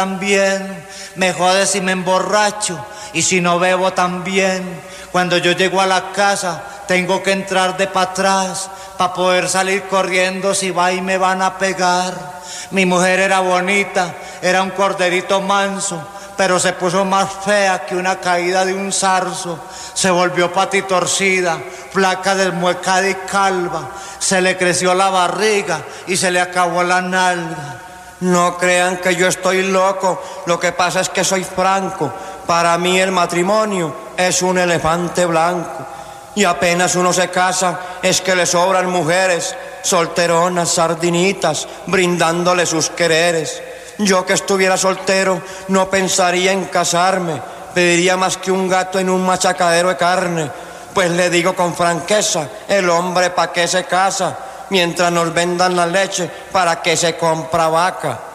también, me jode si me emborracho y si no bebo también. Cuando yo llego a la casa tengo que entrar de para atrás para poder salir corriendo si va y me van a pegar. Mi mujer era bonita, era un corderito manso, pero se puso más fea que una caída de un zarzo. Se volvió patitorcida, flaca, desmuecada y calva. Se le creció la barriga y se le acabó la nalga. No crean que yo estoy loco, lo que pasa es que soy franco. Para mí el matrimonio es un elefante blanco. Y apenas uno se casa es que le sobran mujeres, solteronas, sardinitas, brindándole sus quereres. Yo que estuviera soltero no pensaría en casarme, pediría más que un gato en un machacadero de carne. Pues le digo con franqueza, el hombre pa' qué se casa, mientras nos vendan la leche, ¿para qué se compra vaca?